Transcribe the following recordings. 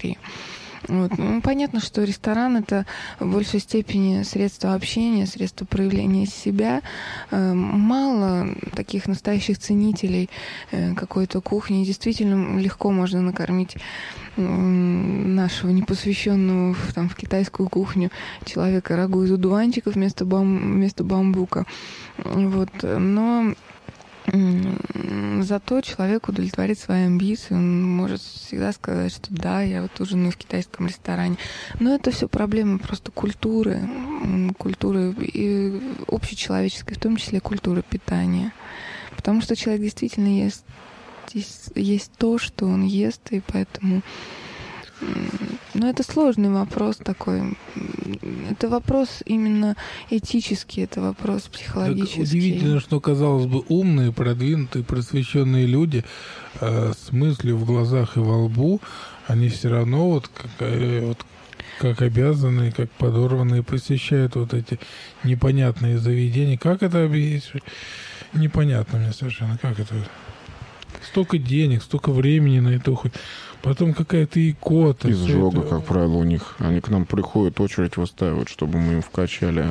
кулинарии. Вот. Ну, понятно, что ресторан — это в большей степени средство общения, средство проявления себя. Мало таких настоящих ценителей какой-то кухни. Действительно, легко можно накормить нашего непосвященного в китайскую кухню человека рагу из одуванчиков вместо бамбука. Вот. Но зато человек удовлетворит свои амбиции, он может всегда сказать, что да, я вот ужинаю в китайском ресторане. Но это все проблемы просто культуры и общечеловеческой, в том числе культуры питания. Потому что человек действительно есть то, что он ест, и поэтому... Но это сложный вопрос такой. Это вопрос именно этический, это вопрос психологический. Так удивительно, что, казалось бы, умные, продвинутые, просвещенные люди с мыслью в глазах и во лбу, они все равно как обязанные, как подорванные, посещают вот эти непонятные заведения. Как это объяснить? Непонятно мне совершенно. Как это? Столько денег, столько времени на это уходит. Потом какая-то икота. Изжога, как правило, у них. Они к нам приходят, очередь выстаивают, чтобы мы им вкачали.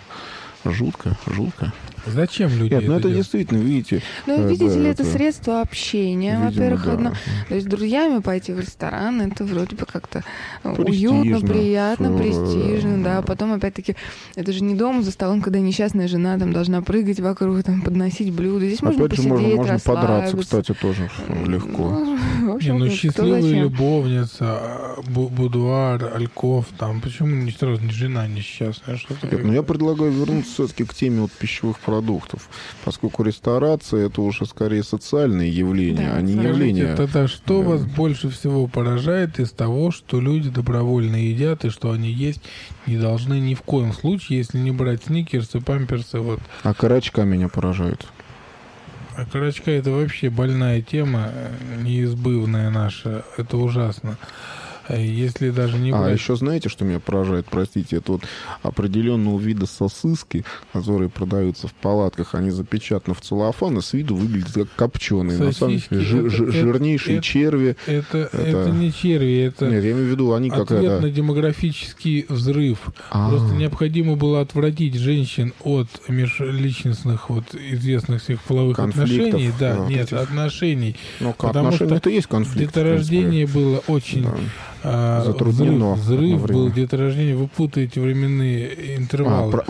Жутко. Зачем люди Нет, это действительно, видите... Ну, видите ли, это средство общения, видимо, во-первых, да. одно. То есть с друзьями пойти в ресторан, это вроде бы как-то уютно, приятно, престижно, да. Потом, опять-таки, это же не дом за столом, когда несчастная жена там должна прыгать вокруг, там, подносить блюда. Здесь можно опять же, посидеть, можно расслабиться. подраться, кстати, тоже легко. Счастливая любовница, будуар, альков, там, почему не сразу не жена несчастная? Нет, я предлагаю вернуться все-таки к теме пищевых продуктов, поскольку ресторация — это уже скорее социальные явления, да, а не явления. Тогда что вас больше всего поражает из того, что люди добровольно едят и что они есть не должны ни в коем случае, если не брать сникерсы, памперсы? Вот. А карачка меня поражает. А карачка — это вообще больная тема, неизбывная наша. Это ужасно. Если даже не брать... А еще знаете, что меня поражает? Простите, это вот определенного вида сосиски, которые продаются в палатках, они запечатаны в целлофан и с виду выглядят как копченые. На самом деле жирнейшие черви. Это не черви, это... Нет, я имею в виду, они ответ на демографический взрыв. Просто необходимо было отвратить женщин от межличностных известных всех половых отношений. Да, нет, отношений. Ну, отношения — это есть конфликт. Деторождение было очень... затруднено. Взрыв был, деторождение. Вы путаете временные интервалы.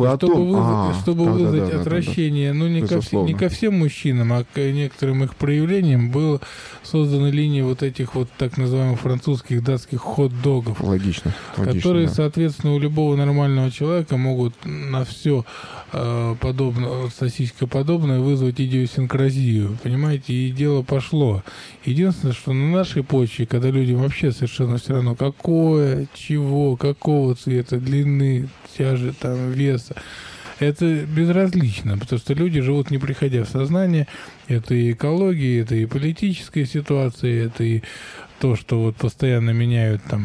Чтобы вызвать отвращение, ну, не ко всем мужчинам, а к некоторым их проявлениям была создана линия вот этих вот так называемых французских, датских хот-догов. Логично. Которые, да. соответственно, у любого нормального человека могут на все подобное, сосископодобное вызвать идиосинкразию. Понимаете? И дело пошло. Единственное, что на нашей почве, когда людям вообще совершенно все равно, какое, чего, какого цвета, длины, тяжести, там, веса, это безразлично, потому что люди живут, не приходя в сознание. Это и экология, это и политическая ситуация, это и то, что вот постоянно меняют там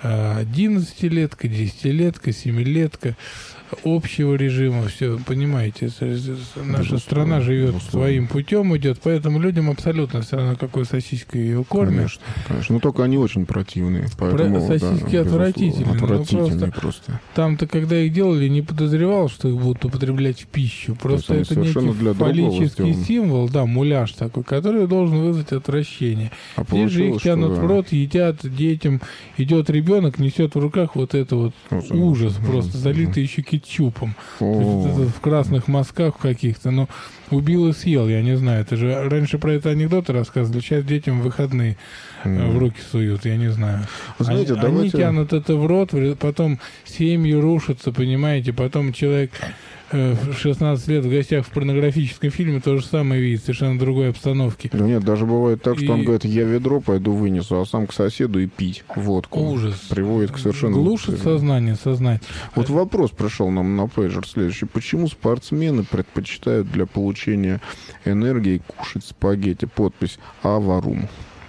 11-летка, 10-летка, 7-летка общего режима, все, понимаете, наша страна живет своим путем, идет, поэтому людям абсолютно все равно, какой сосиской ее кормят. Конечно, но только они очень противные. Поэтому, сосиски отвратительные. Просто. Там-то, когда их делали, не подозревал, что их будут употреблять в пищу. Просто это некий фаллический символ, да, муляж такой, который должен вызвать отвращение. Здесь же их тянут в рот, едят детям. Идет ребенок, несет в руках вот это вот ужас, просто залитый еще кетчупом. В красных мазках каких-то. Ну, убил и съел, я не знаю. Это же раньше про это анекдоты рассказывали, сейчас детям в выходные в руки суют, я не знаю. Знаете, они тянут это в рот, потом семьи рушатся, понимаете, потом человек в 16 лет в гостях в порнографическом фильме то же самое видит, совершенно другой обстановке. Да нет, даже бывает так, что он говорит, я ведро пойду вынесу, а сам к соседу и пить водку. Ужас. Приводит к совершенно... Глушит сознание. Вот вопрос пришел нам на пейджер следующий. Почему спортсмены предпочитают для получения энергии кушать спагетти? Подпись «Аварум».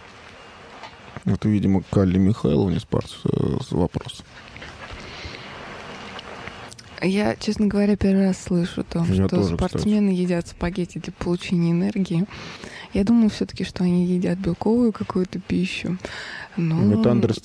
Это, видимо, к Алле Михайловне вопрос. Я, честно говоря, первый раз слышу о том, что тоже, спортсмены едят спагетти для получения энергии. Я думаю все-таки, что они едят белковую какую-то пищу. Это Андрес